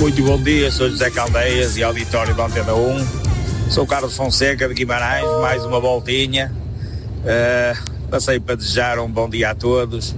Muito bom dia, sou José Caldeias e auditório da Antena 1. Sou Carlos Fonseca de Guimarães, mais uma voltinha. Passei para desejar um bom dia a todos,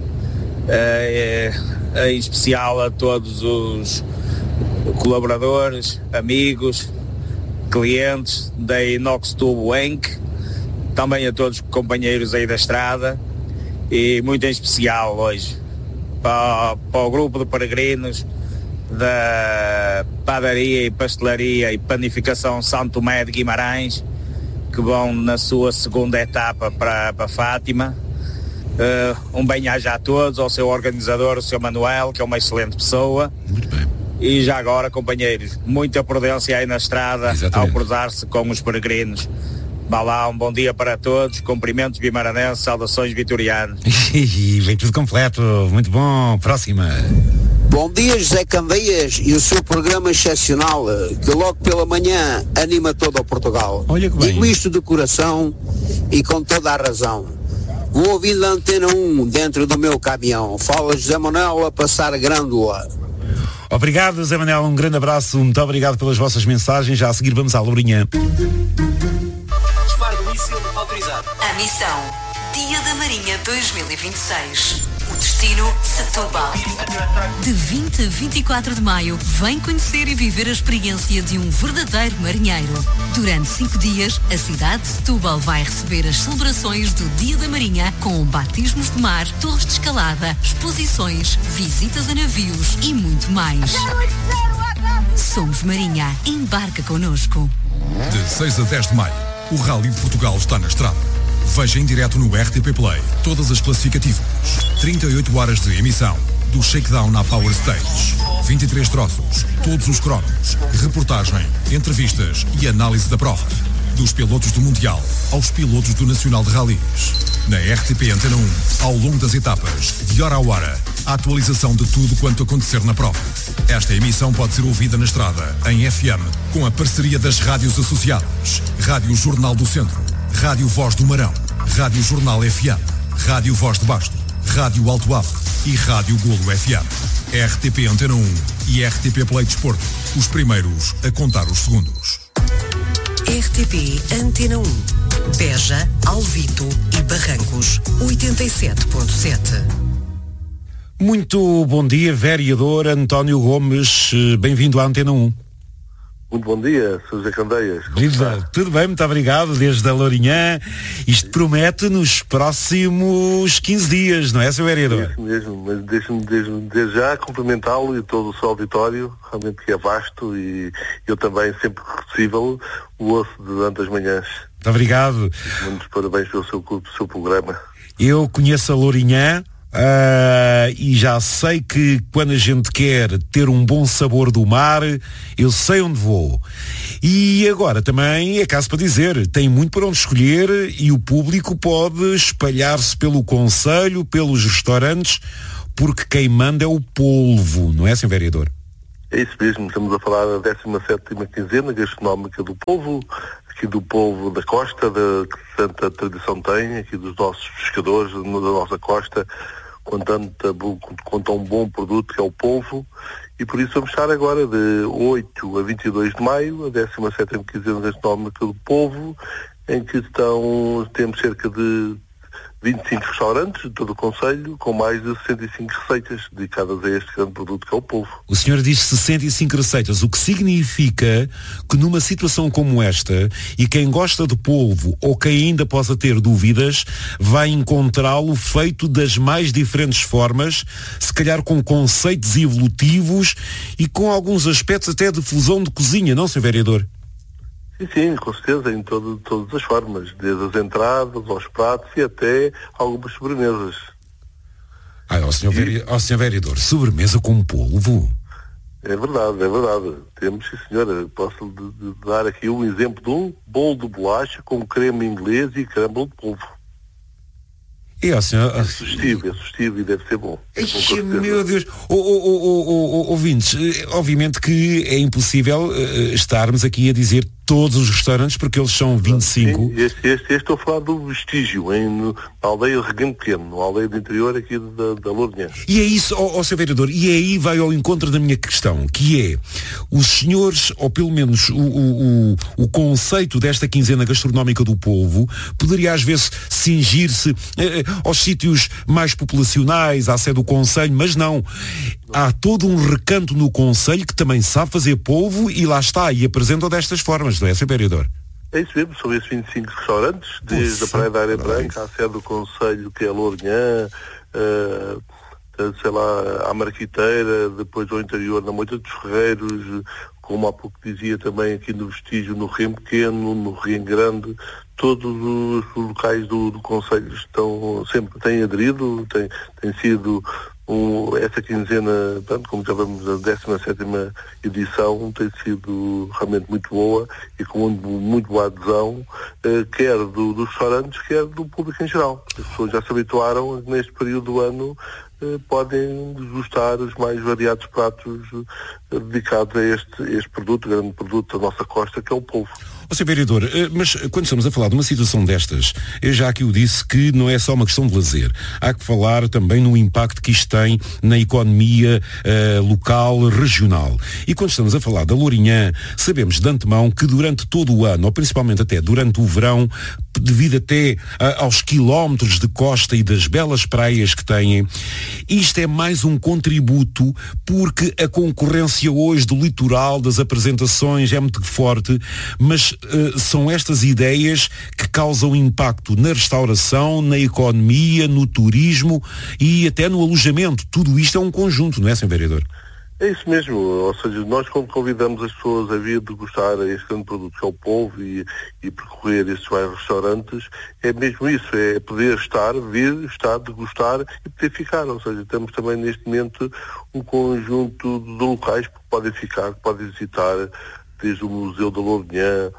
em especial a todos os colaboradores, amigos, clientes da Inox Tubo Inc., também a todos os companheiros aí da estrada e muito em especial hoje para o grupo de peregrinos da padaria e pastelaria e panificação Santo Tomé de Guimarães, que vão na sua segunda etapa para Fátima. Um bem-aja a todos, ao seu organizador, o Sr. Manuel, que é uma excelente pessoa. Muito bem. E já agora, companheiros, muita prudência aí na estrada. Exatamente. Ao cruzar-se com os peregrinos. Vá lá, um bom dia para todos, cumprimentos guimaranenses, saudações vitorianas. Vem tudo completo, muito bom, próxima. Bom dia, José Candeias, e o seu programa excepcional, que logo pela manhã anima todo o Portugal. Olha que bem. Digo isto de coração e com toda a razão. Vou ouvindo a Antena 1 dentro do meu caminhão. Fala José Manuel a passar Grândola. Obrigado, José Manuel, um grande abraço, muito obrigado pelas vossas mensagens. Já a seguir vamos à Lourinhã. A missão Dia da Marinha 2026. O destino Setúbal. De 20 a 24 de maio, vem conhecer e viver a experiência de um verdadeiro marinheiro. Durante 5 dias, a cidade de Setúbal vai receber as celebrações do Dia da Marinha com batismos de mar, torres de escalada, exposições, visitas a navios e muito mais. Somos Marinha. Embarca connosco. De 6 a 10 de maio, o Rally de Portugal está na estrada. Veja em direto no RTP Play todas as classificativas. 38 horas de emissão, do shakedown à Power Stage. 23 troços, todos os cromos, reportagem, entrevistas e análise da prova. Dos pilotos do Mundial aos pilotos do Nacional de Rallys. Na RTP Antena 1, ao longo das etapas, de hora a hora, a atualização de tudo quanto acontecer na prova. Esta emissão pode ser ouvida na estrada, em FM, com a parceria das rádios associadas. Rádio Jornal do Centro, Rádio Voz do Marão, Rádio Jornal FM, Rádio Voz de Basto, Rádio Alto Ave e Rádio Golo FM. RTP Antena 1 e RTP Play Desporto, os primeiros a contar os segundos. RTP Antena 1. Beja, Alvito e Barrancos, 87.7. Muito bom dia, vereador António Gomes, bem-vindo à Antena 1. Muito bom dia, Sr. José Candeias. Viva, tudo bem, muito obrigado, desde a Lourinhã. Isto promete nos próximos 15 dias, não é, Sr. Vereador? Isso mesmo, mas deixe-me desde já cumprimentá-lo e todo o seu auditório, realmente que é vasto, e eu também, sempre que possível, o ouço durante as manhãs. Muito obrigado. Muitos parabéns pelo seu programa. Eu conheço a Lourinhã. E já sei que quando a gente quer ter um bom sabor do mar, eu sei onde vou. E agora também é caso para dizer, tem muito para onde escolher e o público pode espalhar-se pelo concelho, pelos restaurantes, porque quem manda é o polvo, não é, Sr. Vereador? É isso mesmo, estamos a falar da 17ª quinzena gastronómica do polvo, aqui do polvo da costa, que tanta tradição tem, aqui dos nossos pescadores, da nossa costa, com tão bom produto que é o polvo, e por isso vamos estar agora de 8 a 22 de maio, a 17ª quinzena gastronómica do polvo, em que temos cerca de 25 restaurantes de todo o concelho, com mais de 65 receitas dedicadas a este grande produto que é o polvo. O senhor diz 65 receitas, o que significa que numa situação como esta, e quem gosta de polvo ou quem ainda possa ter dúvidas, vai encontrá-lo feito das mais diferentes formas, se calhar com conceitos evolutivos e com alguns aspectos até de fusão de cozinha, não, Sr. Vereador? Sim, com certeza, em todas as formas, desde as entradas, aos pratos e até algumas sobremesas. Senhor Vereador, sobremesa com polvo? É verdade. Temos, sim senhora. Posso dar aqui um exemplo de um bolo de bolacha com creme inglês e crumble de polvo. É sugestivo e deve ser bom. Meu Deus, ouvintes, obviamente que é impossível estarmos aqui a dizer todos os restaurantes, porque eles são 25. Sim, este estou a falar do Vestígio, na aldeia de Reguém Pequeno, na aldeia do interior aqui da Lourinhã. E é isso, Sr. Vereador, e aí vai ao encontro da minha questão, que é, os senhores, ou pelo menos o conceito desta quinzena gastronómica do povo, poderia às vezes cingir-se aos sítios mais populacionais, à sede do Conselho, mas não. Há todo um recanto no Conselho que também sabe fazer povo e lá está, e apresentam destas formas, não é, Sr. Vereador? É isso mesmo, são esses 25 restaurantes, desde a Praia da Área Branca, à sede do Conselho, que é a Lourinhã, sei lá, à Marquiteira, depois ao interior, na Moita dos Ferreiros, como há pouco dizia também aqui no Vestígio, no Rio Pequeno, no Rio Grande, todos os locais do Conselho sempre têm aderido, tem sido essa quinzena, portanto, como já vamos a 17ª edição, tem sido realmente muito boa e com muito boa adesão, quer dos restaurantes, quer do público em geral. As pessoas já se habituaram, neste período do ano, podem degustar os mais variados pratos dedicados a este produto, grande produto da nossa costa, que é o polvo. Sr. Vereador, mas quando estamos a falar de uma situação destas, eu já aqui o disse que não é só uma questão de lazer. Há que falar também no impacto que isto tem na economia local, regional. E quando estamos a falar da Lourinhã, sabemos de antemão que durante todo o ano, ou principalmente até durante o verão, devido até aos quilómetros de costa e das belas praias que têm, isto é mais um contributo, porque a concorrência hoje do litoral, das apresentações, é muito forte, mas são estas ideias que causam impacto na restauração, na economia, no turismo e até no alojamento. Tudo isto é um conjunto, não é, Sr. Vereador? É isso mesmo, ou seja, nós quando convidamos as pessoas a vir degustar este grande produto que é o polvo e percorrer estes vários restaurantes, é mesmo isso, é poder vir, degustar e poder ficar, ou seja, temos também neste momento um conjunto de locais que podem ficar, que podem visitar, desde o Museu da Lourinhã,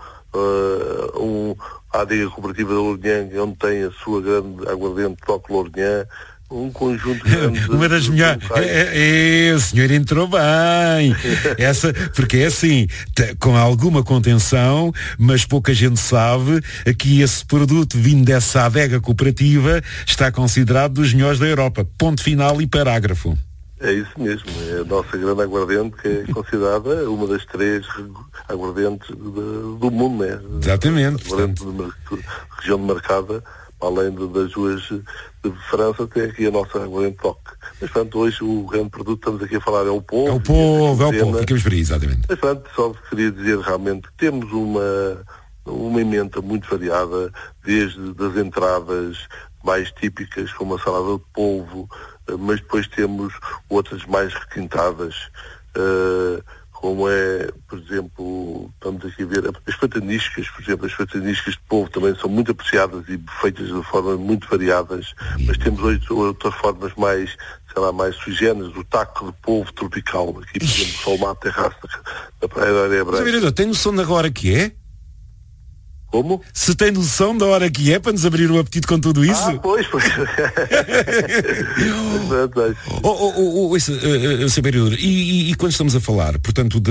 a adega cooperativa da Lourinhã, onde tem a sua grande aguardente Toque Lourinhã, um conjunto grande. Uma das melhores. O senhor entrou bem. Porque é assim, com alguma contenção, mas pouca gente sabe que esse produto vindo dessa adega cooperativa está considerado dos melhores da Europa. Ponto final e parágrafo. É isso mesmo, é a nossa grande aguardente, que é considerada uma das 3 aguardentes do mundo, né? Exatamente. Aguardente da região demarcada, além das duas de França, tem aqui a nossa aguardente Toque. Mas, portanto, hoje o grande produto que estamos aqui a falar é o polvo. É o polvo, ficamos por aí, exatamente. Mas, portanto, só queria dizer realmente que temos uma emenda muito variada, desde das entradas mais típicas, como a salada de polvo, mas depois temos outras mais requintadas, como é, por exemplo, estamos aqui a ver as pataniscas, por exemplo, as pataniscas de polvo também são muito apreciadas e feitas de formas muito variadas, mas temos hoje outras formas mais, sei lá, mais sui generis, o taco de polvo tropical, aqui, por exemplo, Solmar Terraço, da Praia da Área Branca. Vereador, tem noção de agora que é? Como? Se tem noção da hora que é para nos abrir o apetite com tudo isso? Pois. Sr. Vereador, e quando estamos a falar, portanto,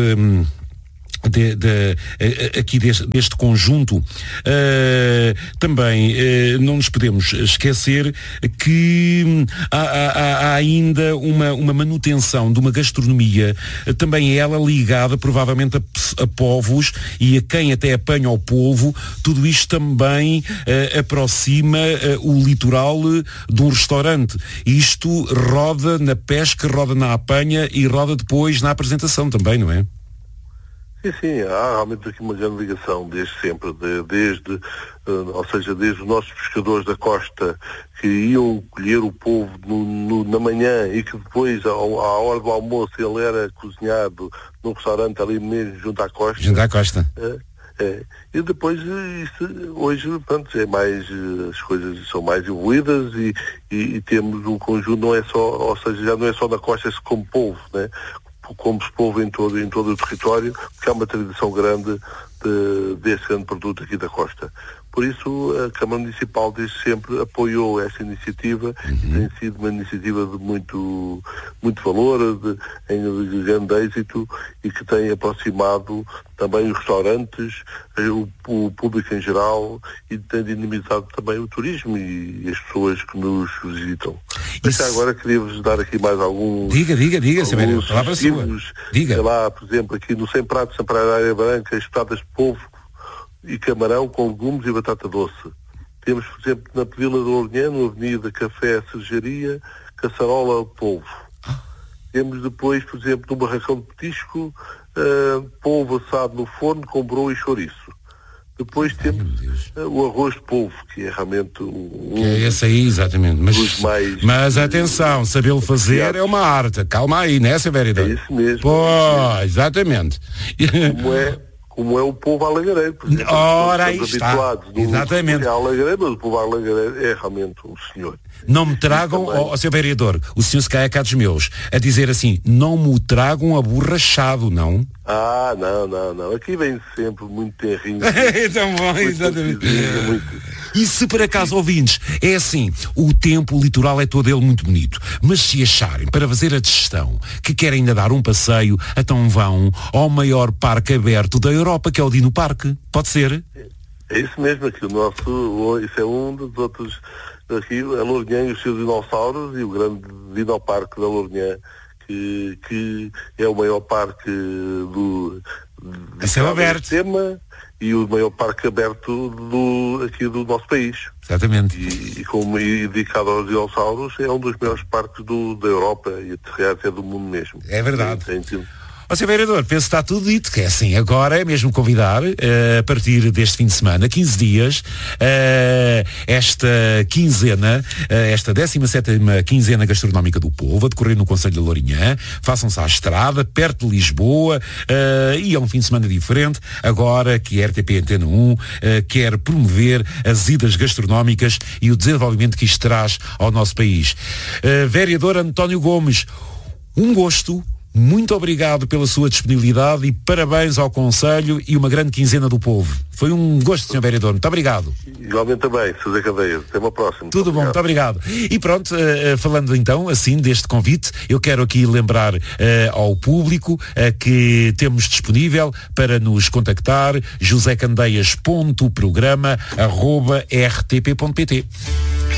aqui deste conjunto, também não nos podemos esquecer que há ainda uma manutenção de uma gastronomia, também ela ligada provavelmente a povos e a quem até apanha o polvo. Tudo isto também aproxima o litoral de um restaurante. Isto roda na pesca, roda na apanha e roda depois na apresentação também, não é? Sim, há realmente aqui uma grande ligação desde sempre, ou seja, desde os nossos pescadores da costa que iam colher o polvo na manhã e que depois, à hora do almoço, ele era cozinhado num restaurante ali mesmo junto à costa. Junto à costa. E depois, hoje, pronto, é mais, as coisas são mais evoluídas e temos um conjunto, não é só, ou seja, já não é só na costa se come polvo, né? Come-se polvo em todo o território, porque há uma tradição grande deste grande produto aqui da costa. Por isso, a Câmara Municipal desde sempre apoiou esta iniciativa e tem sido uma iniciativa de muito valor, de grande êxito e que tem aproximado também os restaurantes, o público em geral e tem dinamizado também o turismo e as pessoas que nos visitam. Mas agora queria-vos dar aqui mais alguns... Diga, Samuel, palavra sua. Diga. Sei lá, por exemplo, aqui no Sem Pratos, Sem Praia da Área Branca, espetadas de polvo e camarão com legumes e batata doce. Temos, por exemplo, na Vila do Lourinhã, na Avenida Café Cervejaria, caçarola polvo. Temos depois, por exemplo, no Barracão de Petisco, polvo assado no forno com broa e chouriço. Depois temos o arroz de polvo, que é realmente é esse aí, exatamente. Mas atenção, sabê-lo fazer é uma arte. Calma aí, né, Sr. Vereador? É isso mesmo. Pô, exatamente. Como é o polvo alagareiro, por exemplo. Ora, aí está. Exatamente. É alagareiro, mas o polvo alagareiro é realmente um senhor. Não me tragam, Sr. Vereador, o senhor se cai cá dos meus, a dizer assim, não me tragam aborrachado, não? Não. Aqui vem sempre muito terrinho. Tão bom, exatamente. E se por acaso, ouvintes, é assim, o tempo, o litoral é todo ele muito bonito, mas se acharem para fazer a digestão que querem ainda dar um passeio, então vão ao maior parque aberto da Europa, que é o Dino Parque. Pode ser? É isso mesmo, aqui isso é um dos outros, aqui a Lourinhã e os seus dinossauros e o grande Dinoparque da Lourinhã, que é o maior parque a céu aberto. Sistema e o maior parque aberto aqui do nosso país. Exatamente. E dedicado aos dinossauros, é um dos maiores parques da Europa e até do mundo mesmo. É verdade. Ó, Sr. Vereador, penso que está tudo dito, que é assim, agora é mesmo convidar, a partir deste fim de semana, 15 dias, esta quinzena, esta 17ª quinzena gastronómica do povo, a decorrer no Concelho de Lourinhã, façam-se à estrada, perto de Lisboa, e é um fim de semana diferente, agora que a RTP Antena 1 quer promover as idas gastronómicas e o desenvolvimento que isto traz ao nosso país. Vereador António Gomes, um gosto. Muito obrigado pela sua disponibilidade e parabéns ao Conselho e uma grande quinzena do povo. Foi um gosto, Sr. Vereador. Muito obrigado. Igualmente também, José Candeias. Até uma próxima. Tudo bom, muito obrigado. E pronto, falando então assim deste convite, eu quero aqui lembrar ao público que temos disponível para nos contactar josecandeias.programa@rtp.pt.